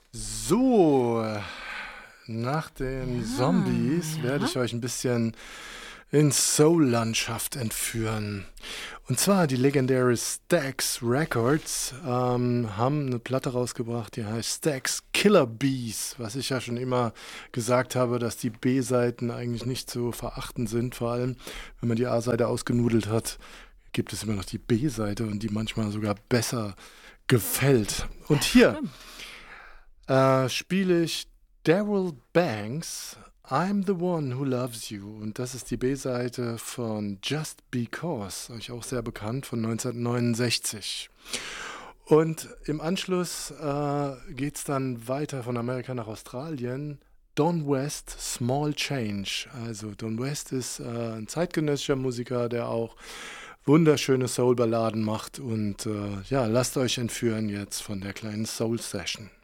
So, nach den Zombies werde Ja. ich euch ein bisschen in Soul-Landschaft entführen. Und zwar die legendäre Stax Records haben eine Platte rausgebracht, die heißt Stax Killer Bees, was ich ja schon immer gesagt habe, dass die B-Seiten eigentlich nicht zu verachten sind. Vor allem, wenn man die A-Seite ausgenudelt hat, gibt es immer noch die B-Seite und die manchmal sogar besser gefällt. Und Das hier stimmt. spiele ich Daryl Banks, I'm the One Who Loves You. Und das ist die B-Seite von Just Because, euch auch sehr bekannt, von 1969. Und im Anschluss geht es dann weiter von Amerika nach Australien. Don West, Small Change. Also Don West ist ein zeitgenössischer Musiker, der auch wunderschöne Soul-Balladen macht. Und ja, lasst euch entführen jetzt von der kleinen Soul-Session.